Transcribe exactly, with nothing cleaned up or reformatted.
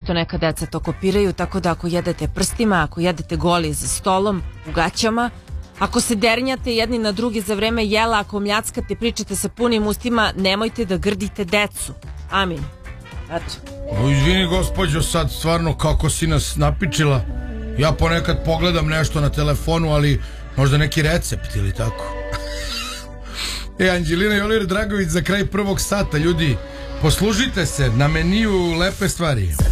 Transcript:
isto neka deca to kopiraju, tako da ako jedete prstima, ako jedete goli za stolom, u gaćama, ako se dernjate jedni na drugi za vreme jela, ako mljackate, pričate sa punim ustima, nemojte da grdite decu. Amin. Eto. O, izvini gospođo, sad stvarno kako si nas napičila. Ja ponekad pogledam nešto na telefonu, ali možda neki recept ili tako. E, Anđelina i Oliver Dragović za kraj prvog sata, ljudi, poslužite se, na meniju lepe stvari.